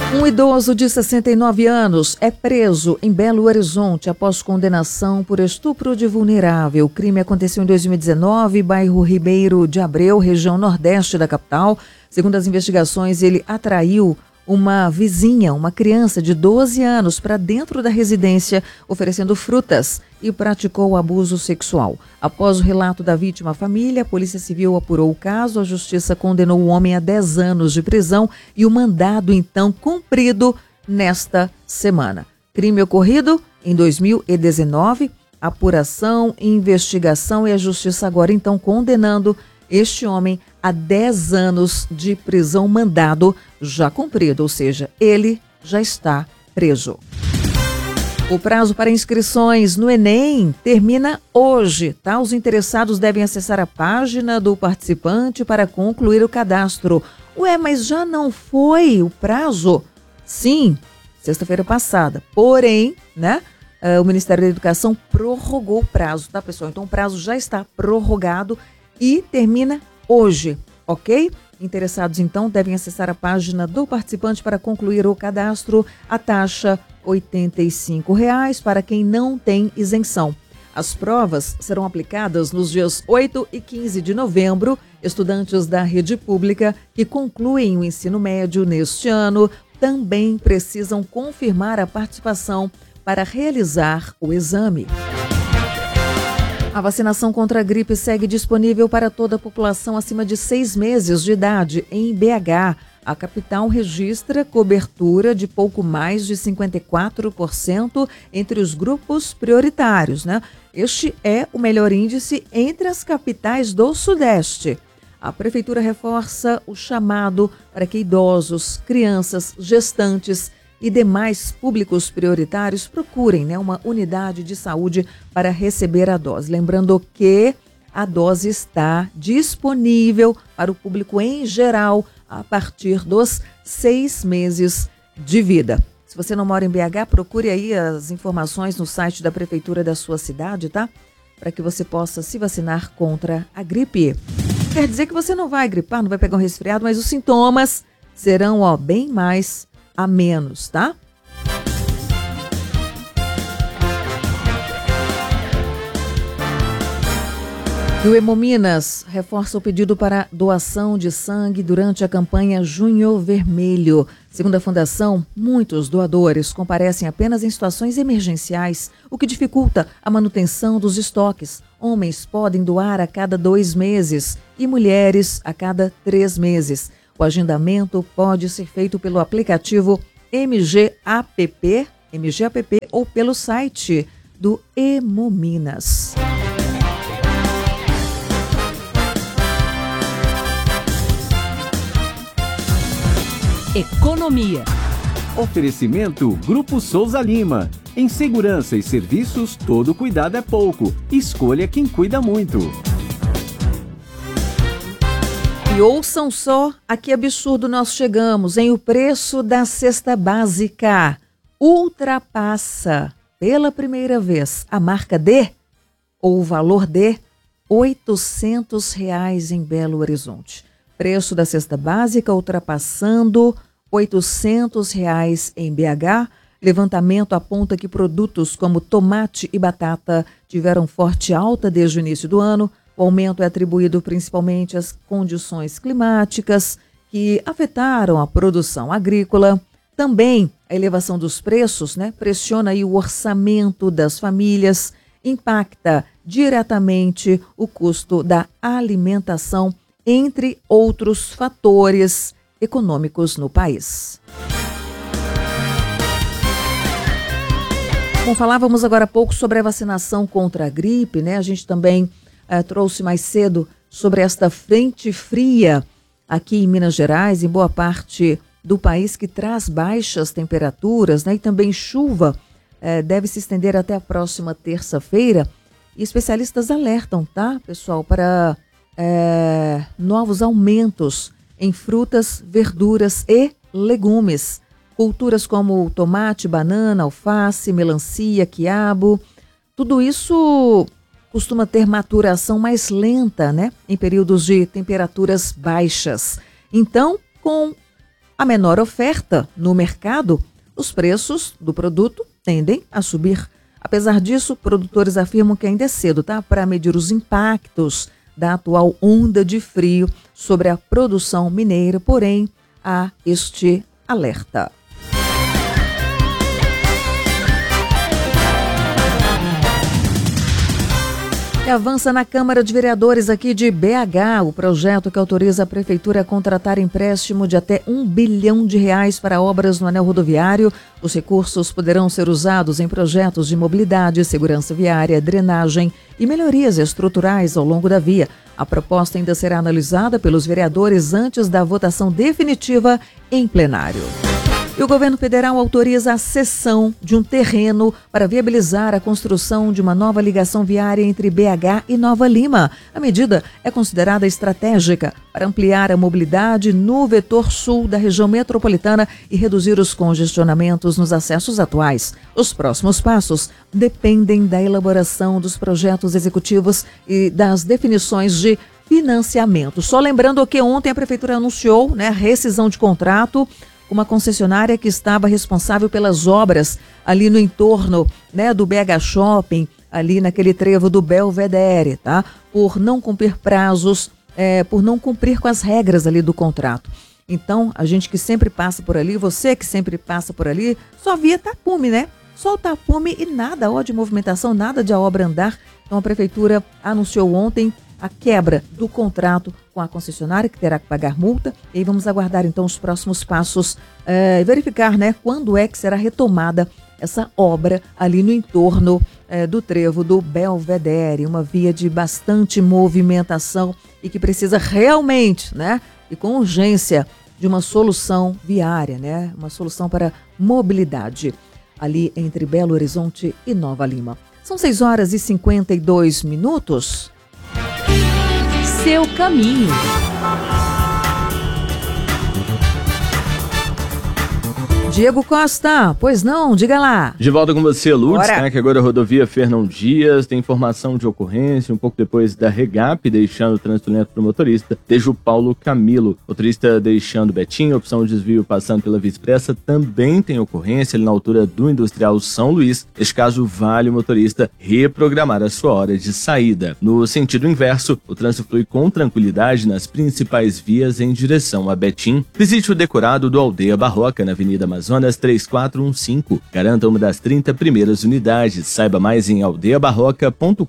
Um idoso de 69 anos é preso em Belo Horizonte após condenação por estupro de vulnerável. O crime aconteceu em 2019, bairro Ribeiro de Abreu, região nordeste da capital. Segundo as investigações, ele atraiu uma vizinha, uma criança de 12 anos, para dentro da residência, oferecendo frutas e praticou abuso sexual. Após o relato da vítima à família, a Polícia Civil apurou o caso, a Justiça condenou o homem a 10 anos de prisão e o mandado, então, cumprido nesta semana. Crime ocorrido em 2019, apuração, investigação e a Justiça agora, então, condenando este homem a 10 anos de prisão mandado já cumprido, ou seja, ele já está preso. O prazo para inscrições no Enem termina hoje, tá? Os interessados devem acessar a página do participante para concluir o cadastro. Ué, mas já não foi o prazo? Sim, sexta-feira passada. Porém, né? O Ministério da Educação prorrogou o prazo, tá, pessoal? Então o prazo já está prorrogado e termina hoje, ok? Interessados, então, devem acessar a página do participante para concluir o cadastro. A taxa R$ 85,00 para quem não tem isenção. As provas serão aplicadas nos dias 8 e 15 de novembro. Estudantes da rede pública que concluem o ensino médio neste ano também precisam confirmar a participação para realizar o exame. A vacinação contra a gripe segue disponível para toda a população acima de 6 meses de idade em BH. A capital registra cobertura de pouco mais de 54% entre os grupos prioritários, né? Este é o melhor índice entre as capitais do Sudeste. A Prefeitura reforça o chamado para que idosos, crianças, gestantes e demais públicos prioritários procurem, né, uma unidade de saúde para receber a dose. Lembrando que a dose está disponível para o público em geral a partir dos 6 meses de vida. Se você não mora em BH, procure aí as informações no site da Prefeitura da sua cidade, tá? Para que você possa se vacinar contra a gripe. Quer dizer que você não vai gripar, não vai pegar um resfriado, mas os sintomas serão, bem mais a menos, tá? E o Hemominas reforça o pedido para doação de sangue durante a campanha Junho Vermelho. Segundo a Fundação, muitos doadores comparecem apenas em situações emergenciais, o que dificulta a manutenção dos estoques. Homens podem doar a cada 2 meses e mulheres a cada 3 meses. O agendamento pode ser feito pelo aplicativo MGAPP ou pelo site do Hemominas. Economia. Oferecimento Grupo Souza Lima. Em segurança e serviços, todo cuidado é pouco. Escolha quem cuida muito. E ouçam só a que absurdo nós chegamos, hein? O preço da cesta básica ultrapassa pela primeira vez a marca de, ou o valor de, R$ 800 em Belo Horizonte. Preço da cesta básica ultrapassando R$ 800 em BH. Levantamento aponta que produtos como tomate e batata tiveram forte alta desde o início do ano. O aumento é atribuído principalmente às condições climáticas que afetaram a produção agrícola. Também a elevação dos preços, né, pressiona aí o orçamento das famílias, impacta diretamente o custo da alimentação, entre outros fatores econômicos no país. Bom, falávamos agora há pouco sobre a vacinação contra a gripe, né? A gente também trouxe mais cedo sobre esta frente fria aqui em Minas Gerais, em boa parte do país, que traz baixas temperaturas, né? E também chuva deve se estender até a próxima terça-feira. E especialistas alertam, tá, pessoal, para novos aumentos em frutas, verduras e legumes. Culturas como tomate, banana, alface, melancia, quiabo, tudo isso costuma ter maturação mais lenta, né? Em períodos de temperaturas baixas. Então, com a menor oferta no mercado, os preços do produto tendem a subir. Apesar disso, produtores afirmam que ainda é cedo, tá, para medir os impactos da atual onda de frio sobre a produção mineira, porém, há este alerta. E avança na Câmara de Vereadores aqui de BH o projeto que autoriza a Prefeitura a contratar empréstimo de até R$1 bilhão para obras no anel rodoviário. Os recursos poderão ser usados em projetos de mobilidade, segurança viária, drenagem e melhorias estruturais ao longo da via. A proposta ainda será analisada pelos vereadores antes da votação definitiva em plenário. E o governo federal autoriza a cessão de um terreno para viabilizar a construção de uma nova ligação viária entre BH e Nova Lima. A medida é considerada estratégica para ampliar a mobilidade no vetor sul da região metropolitana e reduzir os congestionamentos nos acessos atuais. Os próximos passos dependem da elaboração dos projetos executivos e das definições de financiamento. Só lembrando que ontem a Prefeitura anunciou, a rescisão de contrato, uma concessionária que estava responsável pelas obras ali no entorno, do BH Shopping, ali naquele trevo do Belvedere, tá? Por não cumprir prazos, por não cumprir com as regras ali do contrato. Então, a gente que sempre passa por ali, você que sempre passa por ali, só via tapume, Só o tapume e nada de movimentação, nada de a obra andar. Então, a Prefeitura anunciou ontem a quebra do contrato com a concessionária, que terá que pagar multa. E aí vamos aguardar então os próximos passos e verificar quando é que será retomada essa obra ali no entorno do trevo do Belvedere, uma via de bastante movimentação e que precisa realmente, e com urgência, de uma solução viária, uma solução para mobilidade ali entre Belo Horizonte e Nova Lima. São 6h52. Seu caminho. Diego Costa, pois não, diga lá. De volta com você, Lourdes, que agora a rodovia Fernão Dias tem informação de ocorrência um pouco depois da Regap, deixando o trânsito lento para o motorista, desde o Paulo Camilo. Motorista deixando Betinho, opção de desvio passando pela Via Expressa, também tem ocorrência ali na altura do Industrial São Luís. Neste caso, vale o motorista reprogramar a sua hora de saída. No sentido inverso, o trânsito flui com tranquilidade nas principais vias em direção a Betim. Visite o decorado do Aldeia Barroca, na Avenida Amazonas 3415. Garanta uma das 30 primeiras unidades. Saiba mais em aldeiabarroca.com.br.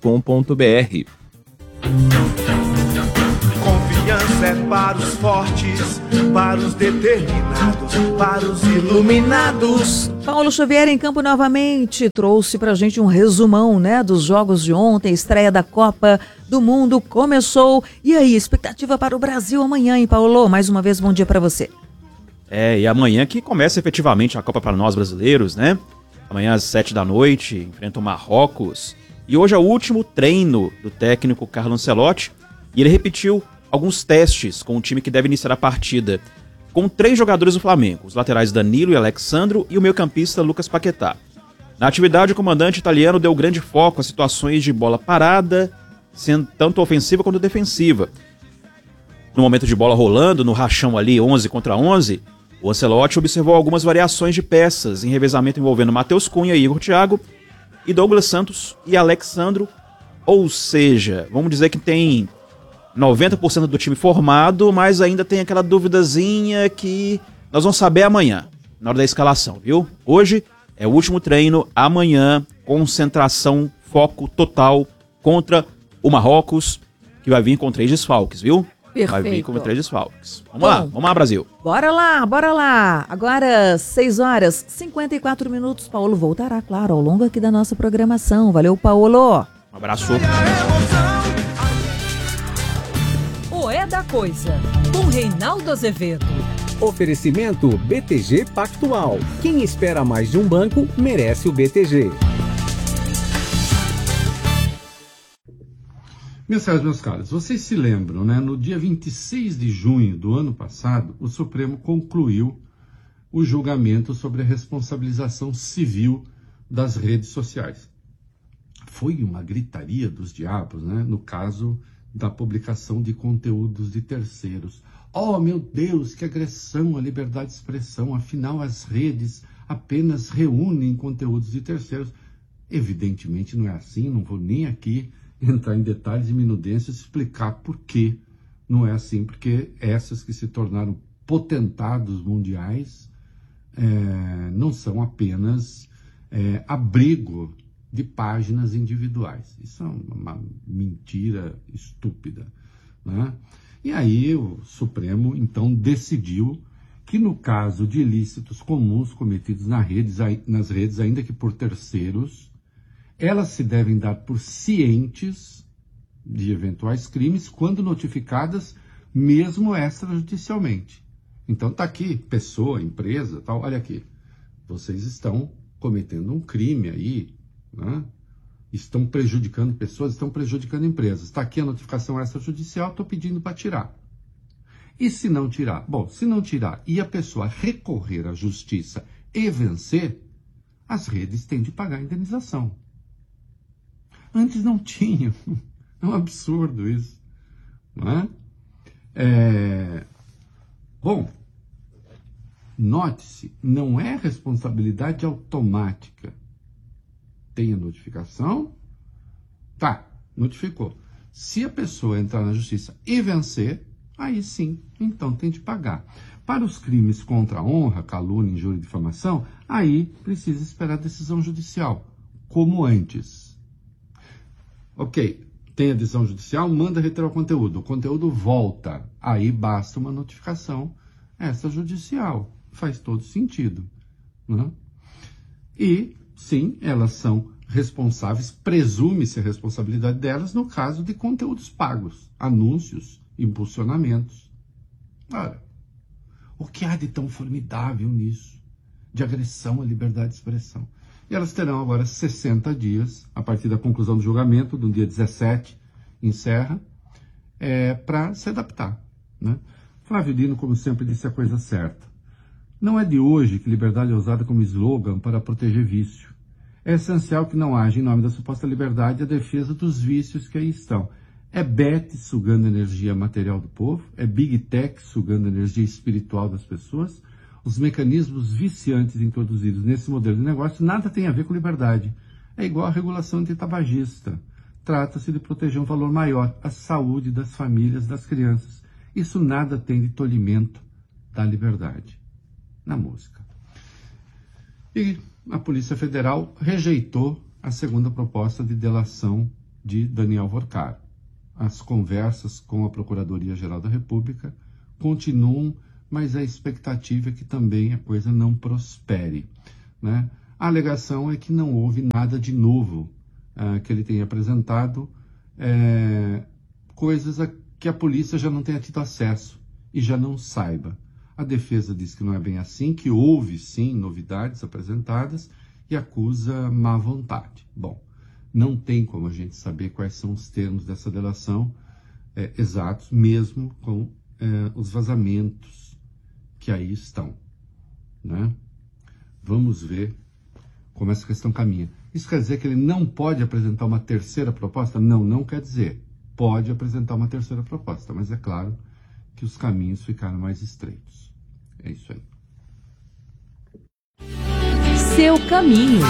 Confiança é para os fortes, para os determinados, para os iluminados. Paulo Xavier em campo novamente trouxe pra gente um resumão, dos jogos de ontem. A estreia da Copa do Mundo começou. E aí, expectativa para o Brasil amanhã, hein, Paulo? Mais uma vez, bom dia para você. E amanhã que começa efetivamente a Copa para nós brasileiros, Amanhã às 7h, enfrenta o Marrocos. E hoje é o último treino do técnico Carlo Ancelotti. E ele repetiu alguns testes com o time que deve iniciar a partida. Com 3 jogadores do Flamengo, os laterais Danilo e Alexandro e o meio-campista Lucas Paquetá. Na atividade, o comandante italiano deu grande foco a situações de bola parada, sendo tanto ofensiva quanto defensiva. No momento de bola rolando, no rachão ali 11 contra 11, o Ancelotti observou algumas variações de peças em revezamento envolvendo Matheus Cunha e Igor Thiago e Douglas Santos e Alexandro. Ou seja, vamos dizer que tem 90% do time formado, mas ainda tem aquela duvidazinha que nós vamos saber amanhã, na hora da escalação, viu? Hoje é o último treino, amanhã concentração, foco total contra o Marrocos, que vai vir com 3 desfalques, viu? Perfeito. Vai vir com 3 desfalques. Vamos lá, Brasil. Bora lá. Agora, 6h54. Paulo voltará, claro, ao longo aqui da nossa programação. Valeu, Paulo. Um abraço. O É da Coisa, com Reinaldo Azevedo. Oferecimento BTG Pactual. Quem espera mais de um banco, merece o BTG. Meus caros, vocês se lembram, No dia 26 de junho do ano passado, o Supremo concluiu o julgamento sobre a responsabilização civil das redes sociais. Foi uma gritaria dos diabos, No caso da publicação de conteúdos de terceiros. Oh, meu Deus, que agressão à liberdade de expressão, afinal as redes apenas reúnem conteúdos de terceiros. Evidentemente não é assim, não vou nem aqui entrar em detalhes e minudências, explicar por que não é assim, porque essas que se tornaram potentados mundiais não são apenas abrigo de páginas individuais. Isso é uma mentira estúpida, né? E aí o Supremo, então, decidiu que no caso de ilícitos comuns cometidos nas redes, ainda que por terceiros, elas se devem dar por cientes de eventuais crimes quando notificadas mesmo extrajudicialmente. Então está aqui, pessoa, empresa, tal, olha aqui, vocês estão cometendo um crime aí, né? Estão prejudicando pessoas, estão prejudicando empresas. Está aqui a notificação extrajudicial, estou pedindo para tirar. E se não tirar? Bom, se não tirar e a pessoa recorrer à justiça e vencer, as redes têm de pagar a indenização. Antes não tinham. É um absurdo isso. Não é? Bom, note-se, não é responsabilidade automática. Tem a notificação, tá, notificou. Se a pessoa entrar na justiça e vencer, aí sim, então tem de pagar. Para os crimes contra a honra, calúnia, injúria e difamação, aí precisa esperar a decisão judicial, como antes. Ok, tem a decisão judicial, manda retirar o conteúdo volta, aí basta uma notificação extrajudicial, faz todo sentido, né? E sim, elas são responsáveis, presume-se a responsabilidade delas no caso de conteúdos pagos, anúncios, impulsionamentos. Ora, o que há de tão formidável nisso? De agressão à liberdade de expressão. E elas terão agora 60 dias, a partir da conclusão do julgamento, do dia 17, encerra, para se adaptar, né? Flávio Dino, como sempre, disse a coisa certa. Não é de hoje que liberdade é usada como slogan para proteger vício. É essencial que não haja, em nome da suposta liberdade, a defesa dos vícios que aí estão. É Bet sugando a energia material do povo, é Big Tech sugando a energia espiritual das pessoas. Os mecanismos viciantes introduzidos nesse modelo de negócio nada tem a ver com liberdade. É igual a regulação antitabagista. Trata-se de proteger um valor maior, a saúde das famílias, das crianças. Isso nada tem de tolimento da liberdade. Na música. E a Polícia Federal rejeitou a segunda proposta de delação de Daniel Vorcar. As conversas com a Procuradoria-Geral da República continuam, mas a expectativa é que também a coisa não prospere, né? A alegação é que não houve nada de novo que ele tenha apresentado, coisas que a polícia já não tenha tido acesso e já não saiba. A defesa diz que não é bem assim, que houve, sim, novidades apresentadas e acusa má vontade. Bom, não tem como a gente saber quais são os termos dessa delação exatos, mesmo com os vazamentos que aí estão, né? Vamos ver como essa questão caminha. Isso quer dizer que ele não pode apresentar uma terceira proposta? Não, não quer dizer. Pode apresentar uma terceira proposta, mas é claro que os caminhos ficaram mais estreitos. É isso aí. Seu caminho.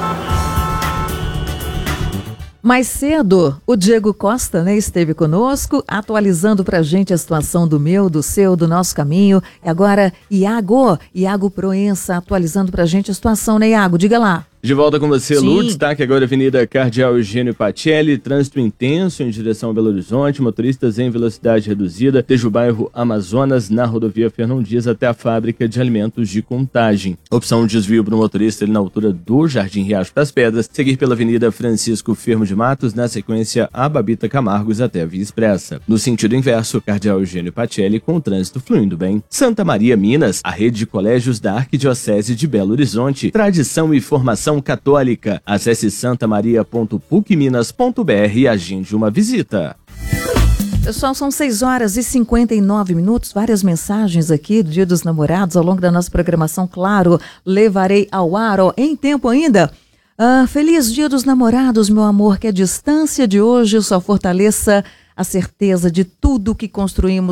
Mais cedo, o Diego Costa, né, esteve conosco, atualizando pra gente a situação do meu, do seu, do nosso caminho. E agora, Iago Proença, atualizando pra gente a situação, né, Iago? Diga lá. De volta com você, Sim. Lu. Destaque agora Avenida Cardeal Eugênio Pacelli, trânsito intenso em direção a Belo Horizonte, motoristas em velocidade reduzida, desde o bairro Amazonas, na rodovia Fernão Dias até a fábrica de alimentos de Contagem. Opção de desvio para o motorista ali na altura do Jardim Riacho das Pedras, seguir pela Avenida Francisco Fermo de Matos, na sequência a Babita Camargos até a Via Expressa. No sentido inverso, Cardeal Eugênio Pacelli, com o trânsito fluindo bem. Santa Maria, Minas, a rede de colégios da Arquidiocese de Belo Horizonte, tradição e formação católica. Acesse santamaria.pucminas.br e agende uma visita. Pessoal, são 6h59, várias mensagens aqui do Dia dos Namorados ao longo da nossa programação, claro, levarei ao ar, em tempo ainda. Feliz Dia dos Namorados, meu amor, que a distância de hoje só fortaleça a certeza de tudo que construímos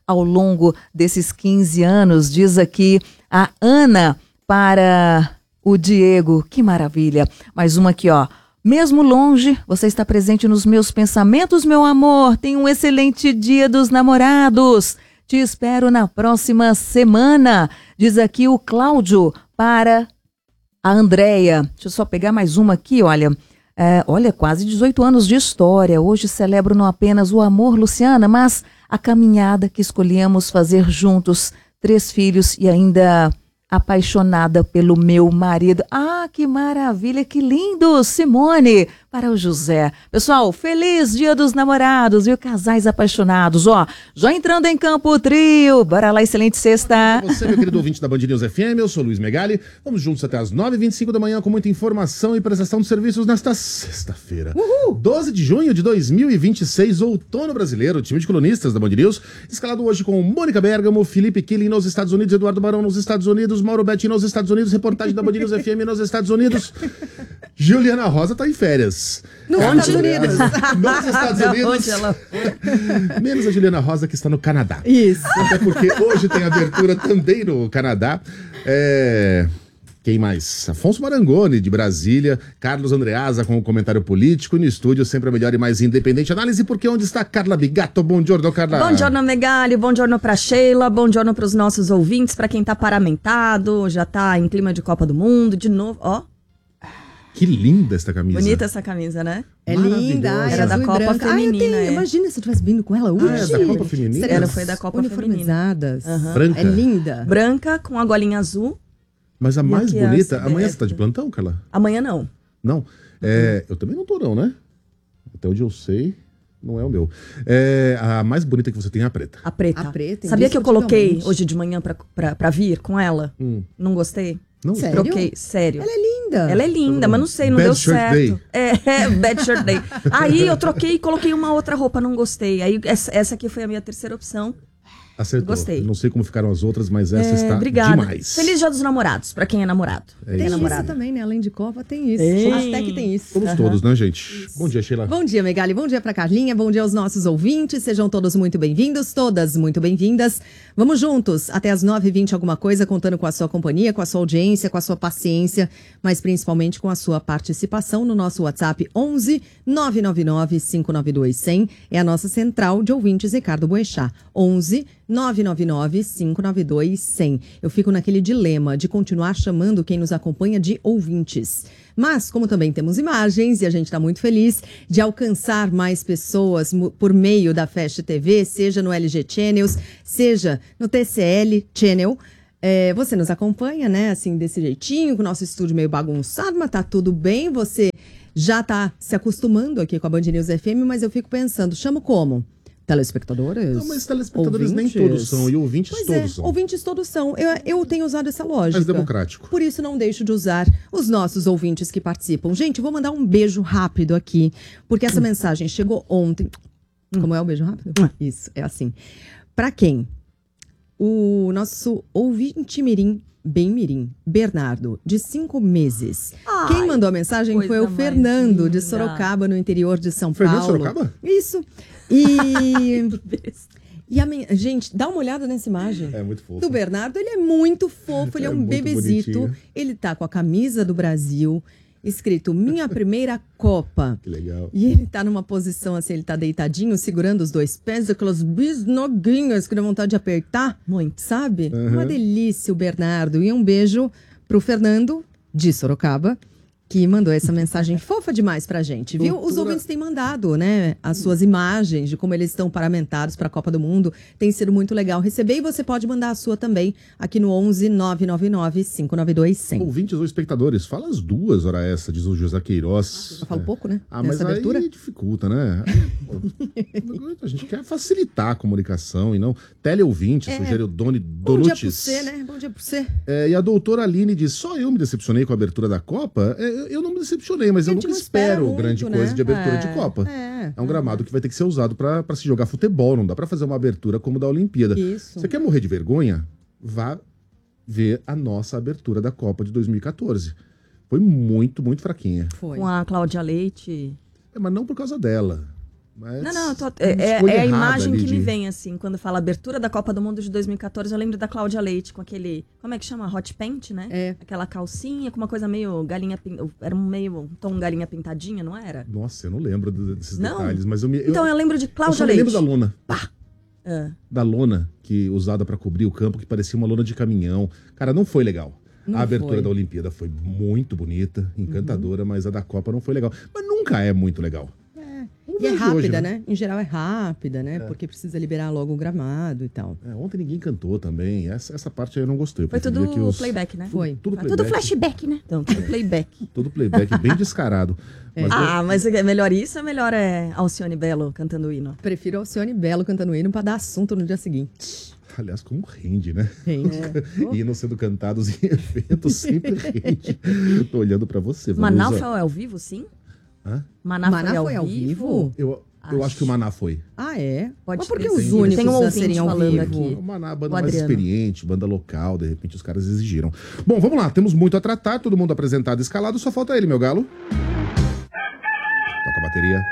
ao longo desses 15 anos. Diz aqui a Ana para o Diego. Que maravilha. Mais uma aqui, ó. Mesmo longe, você está presente nos meus pensamentos, meu amor. Tenha um excelente Dia dos Namorados. Te espero na próxima semana. Diz aqui o Cláudio para a Andréia. Deixa eu só pegar mais uma aqui, olha. Olha, quase 18 anos de história. Hoje celebro não apenas o amor, Luciana, mas a caminhada que escolhemos fazer juntos. 3 filhos e ainda apaixonada pelo meu marido. Ah, que maravilha, que lindo, Simone, para o José. Pessoal, feliz Dia dos Namorados, viu? Casais apaixonados, ó. Já entrando em campo o trio. Bora lá, excelente sexta. Você, meu querido ouvinte da Band News FM, eu sou Luiz Megali. Vamos juntos até as 9h25 da manhã com muita informação e prestação de serviços nesta sexta-feira. 12 de junho de 2026, outono brasileiro. O time de colunistas da Band News, escalado hoje com Mônica Bergamo, Felipe Killing nos Estados Unidos, Eduardo Barão nos Estados Unidos, Mauro Betti nos Estados Unidos, reportagem da Band News FM nos Estados Unidos. Juliana Rosa tá em férias. Nos Estados Unidos. Nos Estados Unidos. Onde ela foi? Menos a Juliana Rosa, que está no Canadá. Isso. Até porque hoje tem abertura também no Canadá. Quem mais? Afonso Marangoni, de Brasília. Carlos Andreasa com o comentário político. E no estúdio, sempre a melhor e mais independente análise. Porque onde está Carla Bigato? Bom giorno, Carla. Bom giorno, Megali. Bom giorno pra Sheila. Bom giorno pros nossos ouvintes. Pra quem tá paramentado, já tá em clima de Copa do Mundo. De novo, ó. Que linda essa camisa. Bonita essa camisa, né? É linda. Era da Copa Feminina. Imagina se eu tivesse vindo com ela hoje. É da Copa Feminina? Ela foi da Copa Uniformizadas. Feminina. Branca. É linda. Branca, com a golinha azul. Mas a mais aqui bonita... a Amanhã CBF. você tá de plantão, Carla? Amanhã não. Não. Eu também não tô não, né? Até onde eu sei, não é o meu. A mais bonita que você tem é a preta. A preta. A preta, Sabia que eu coloquei indiscutivelmente. hoje de manhã pra vir com ela? Não gostei? Não, Sério? Troquei, sério. Ela é linda. Ela é linda, mas não sei, não Bad deu shirt certo. day. Bad shirt day. Aí eu troquei e coloquei uma outra roupa, não gostei. Aí essa aqui foi a minha terceira opção. Acertou. Gostei. Eu não sei como ficaram as outras, mas essa está Obrigada. demais. Feliz Dia dos Namorados, pra quem é namorado. É Tem isso. isso também, né? Além de Copa, tem isso. Tem. Até que tem isso. Somos todos, né, gente? Bom dia, Sheila. Bom dia, Megali. Bom dia pra Carlinha. Bom dia aos nossos ouvintes. Sejam todos muito bem-vindos, todas muito bem-vindas. Vamos juntos até as 9h20 alguma coisa, contando com a sua companhia, com a sua audiência, com a sua paciência, mas principalmente com a sua participação no nosso WhatsApp 11 999 592 100. É a nossa central de ouvintes, Ricardo Boechat. 11 999 592 100. Eu fico naquele dilema de continuar chamando quem nos acompanha de ouvintes. Mas, como também temos imagens, e a gente está muito feliz de alcançar mais pessoas por meio da Fast TV, seja no LG Channels, seja no TCL Channel. Você nos acompanha, né, assim, desse jeitinho, com o nosso estúdio meio bagunçado, mas tá tudo bem. Você já tá se acostumando aqui com a Band News FM, mas eu fico pensando, chamo como? Telespectadores? Não, mas telespectadores ouvintes? nem todos são, e ouvintes Pois todos são. Ouvintes todos são. Eu tenho usado essa lógica. Mais democrático. Por isso não deixo de usar os nossos ouvintes que participam. Gente, vou mandar um beijo rápido aqui, porque essa mensagem chegou ontem. Como é o beijo rápido? Isso, é assim. Pra quem? O nosso ouvinte mirim, bem mirim, Bernardo, de 5 meses. Ai, Quem mandou a mensagem foi o coisa Fernando, mais de linda. Sorocaba, no interior de São Fernando Paulo. Sorocaba? Isso. Gente, dá uma olhada nessa imagem. É muito fofo. Do Bernardo, ele é muito fofo, ele é um muito bebezito. bonitinho. Ele tá com a camisa do Brasil, escrito Minha Primeira Copa. Que legal. E ele tá numa posição assim, ele tá deitadinho, segurando os 2 pés, aquelas bisnoguinhas que dá vontade de apertar. Muito. Sabe? Uma delícia o Bernardo. E um beijo pro Fernando, de Sorocaba, que mandou essa mensagem fofa demais pra gente, viu? Os ouvintes têm mandado, né, as suas imagens de como eles estão paramentados pra Copa do Mundo. Tem sido muito legal receber e você pode mandar a sua também aqui no 11 999 592 100. Ouvintes ou espectadores, fala as duas, hora essa, diz o José Queiroz. Eu falo pouco, né? Mas Nessa abertura. aí dificulta, né? A gente quer facilitar a comunicação e não... Teleouvinte, sugere o Doni Bom dia Donutis. pra você, né? Bom dia pra você. E a doutora Aline diz, só eu me decepcionei com a abertura da Copa? Eu não me decepcionei, mas eu nunca espero muito, grande né? coisa de abertura de Copa. É um gramado que vai ter que ser usado pra se jogar futebol, não dá pra fazer uma abertura como da Olimpíada. Isso. Você quer morrer de vergonha? Vá ver a nossa abertura da Copa de 2014. Foi muito, muito fraquinha. Foi. Com a Cláudia Leite. Mas não por causa dela. Mas Não, escolha é a errada imagem ali que me de- vem, assim, quando fala abertura da Copa do Mundo de 2014, eu lembro da Cláudia Leite com aquele, como é que chama? Hot Pant, né? É. Aquela calcinha com uma coisa meio galinha, era um tom galinha pintadinha, não era? Nossa, eu não lembro desses Não? detalhes, mas Então eu lembro de eu Cláudia só me Leite. lembro da lona. É. Da lona que usada pra cobrir o campo, que parecia uma lona de caminhão. Cara, não foi legal. Não a abertura foi. da Olimpíada foi muito bonita, encantadora, mas a da Copa não foi legal. Mas nunca é muito legal. Vamos E é ver de rápida, hoje, né? Em geral é rápida, né? Porque precisa liberar logo o gramado e tal. Ontem ninguém cantou também. Essa parte aí eu não gostei. Eu Foi preferia tudo que os- playback, né? Foi. Tudo Tudo playback. flashback, né? Então, tudo playback. Todo playback bem descarado. Mas Mas é melhor isso ou é melhor Alcione Bello cantando o hino? Prefiro Alcione Bello cantando hino pra dar assunto no dia seguinte. aliás, como rende, né? Rende. Hinos sendo cantados em eventos sempre rende. Tô olhando pra você, Vanusa. Maná foi ao vivo, sim? Hã? Maná foi ao vivo? Eu acho que o Maná foi. Ah, é? Pode Mas por que ser. os únicos Tem um a ouvinte serem ao falando vivo? aqui. O Maná, a banda O mais Adriano. experiente, banda local, de repente os caras exigiram. Bom, vamos lá, temos muito a tratar, todo mundo apresentado e escalado, só falta ele, meu galo. Toca a bateria.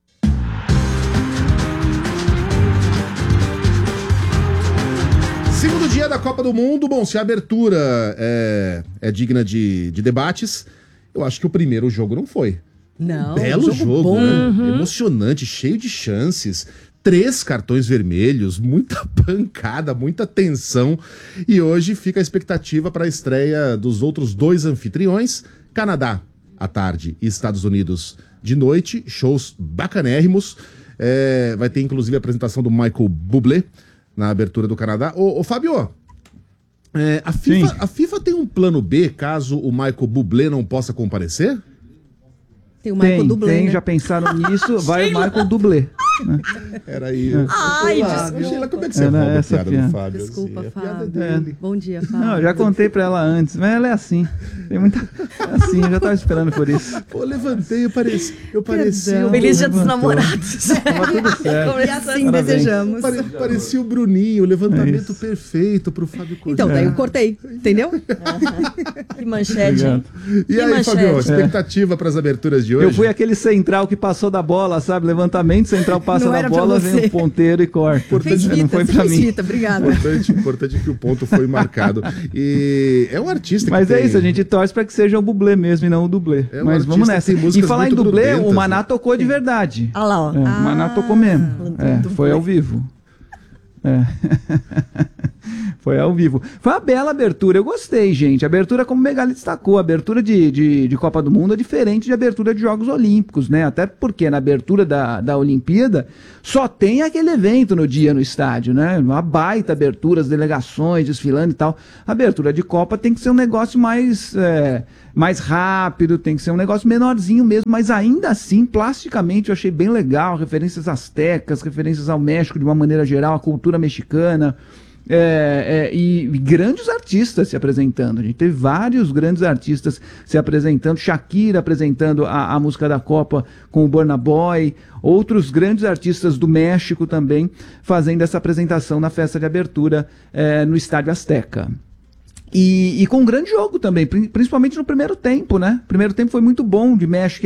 Segundo dia da Copa do Mundo, bom, se a abertura é digna de debates, eu acho que o primeiro jogo não foi. Não, Belo jogo, bom. né? Emocionante, cheio de chances. 3 cartões vermelhos, muita pancada, muita tensão. E hoje fica a expectativa para a estreia dos outros 2 anfitriões. Canadá, à tarde, e Estados Unidos, de noite. Shows bacanérrimos. Vai ter, inclusive, a apresentação do Michael Bublé na abertura do Canadá. Ô Fábio, a FIFA tem um plano B caso o Michael Bublé não possa comparecer? Tem o Michael Dublé, tem, né? já pensaram nisso, vai o Michael Dublé. Né? Era aí. Ai, desculpa. Sheila, como é que você rouba a essa piada do piada. Fábio? Desculpa, assim? A piada Fábio. é dele. Bom dia, Fábio. Não, eu já contei pra ela antes, mas ela é assim. Tem muita. Assim, eu já tava esperando por isso. Pô, levantei, eu pareci. Feliz Dia dos Namorados. Tava tudo certo. E assim Parabéns. desejamos. Parecia o Bruninho, o levantamento perfeito pro Fábio Cordeiro. Então, daí eu cortei, entendeu? Que manchete, hein? E aí, manchete. Fábio, expectativa para as aberturas de hoje? Eu fui aquele central que passou da bola, sabe? Levantamento, central passa Não da era pra bola, você. vem o ponteiro e corta. Fez Não fita, foi você pra fez mim. fita, obrigada. Importante que o ponto foi marcado. E é um artista Mas que é tem... isso, a gente torce pra que seja o Bublé mesmo e não o dublê. É um Mas vamos artista nessa. que tem músicas E falar em muito dublê, grudentas, o Maná né? tocou de verdade. Olha lá, ó. O Maná tocou mesmo. Foi ao vivo. Foi ao vivo. Foi uma bela abertura, eu gostei, gente. A abertura, como o Megali destacou, a abertura de Copa do Mundo é diferente de abertura de Jogos Olímpicos, né? Até porque na abertura da Olimpíada só tem aquele evento no dia no estádio, né? Uma baita abertura, as delegações desfilando e tal. A abertura de Copa tem que ser um negócio mais rápido, tem que ser um negócio menorzinho mesmo, mas ainda assim, plasticamente, eu achei bem legal. Referências astecas, referências ao México de uma maneira geral, a cultura mexicana. E grandes artistas se apresentando. A gente teve vários grandes artistas se apresentando, Shakira apresentando a música da Copa com o Burna Boy, outros grandes artistas do México também fazendo essa apresentação na festa de abertura no Estádio Azteca. E com um grande jogo também, principalmente no primeiro tempo, né? O primeiro tempo foi muito bom de México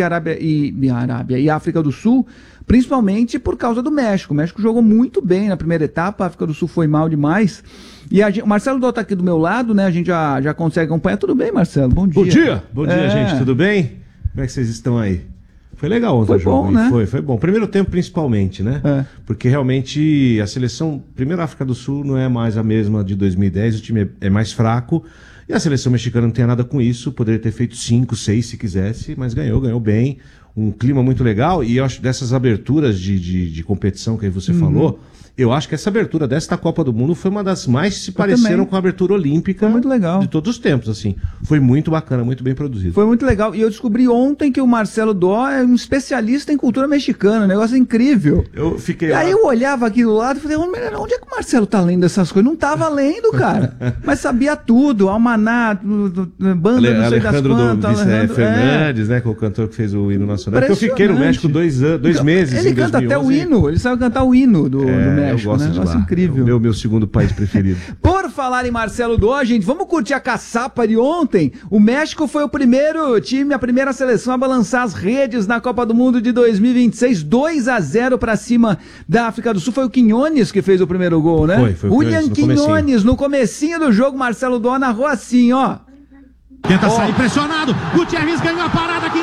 e África do Sul, principalmente por causa do México. O México jogou muito bem na primeira etapa, a África do Sul foi mal demais. E o Marcelo Dó tá aqui do meu lado, né? A gente já consegue acompanhar. Tudo bem, Marcelo? Bom dia. Bom dia, gente. Tudo bem? Como é que vocês estão aí? Foi legal ontem o jogo. Bom, né? Foi bom. Primeiro tempo, principalmente, né? Porque realmente a seleção, primeiro a África do Sul não é mais a mesma de 2010, o time é mais fraco. E a seleção mexicana não tem nada com isso, poderia ter feito 5, 6 se quisesse, mas ganhou bem. Um clima muito legal. E eu acho dessas aberturas de competição que aí você falou, eu acho que essa abertura desta Copa do Mundo foi uma das mais se pareceram com a abertura olímpica muito legal. de todos os tempos, assim. Foi muito bacana, muito bem produzido. Foi muito legal. E eu descobri ontem que o Marcelo Dó é um especialista em cultura mexicana, um negócio incrível. Eu fiquei E aí eu olhava aqui do lado e falei, onde é que o Marcelo tá lendo essas coisas? Não tava lendo, cara. Mas sabia tudo, Almaná, banda, não sei das Alejandro quantas. Fernandes, né, que é o cantor que fez o hino nacional. Porque eu fiquei no México 2 meses Ele em 2011. canta até o hino, ele sabe cantar o hino do México, eu gosto né? de Negócio lá. incrível. Meu segundo país preferido. Por Por falar em Marcelo Dó, gente, vamos curtir a caçapa de ontem. O México foi o primeiro time, a primeira seleção a balançar as redes na Copa do Mundo de 2026, 2-0 pra cima da África do Sul. Foi o Quinones que fez o primeiro gol, né? Foi William Quinones, no comecinho do jogo, Marcelo Dó narrou assim, ó. Tenta sair pressionado, Gutierrez ganhou a parada,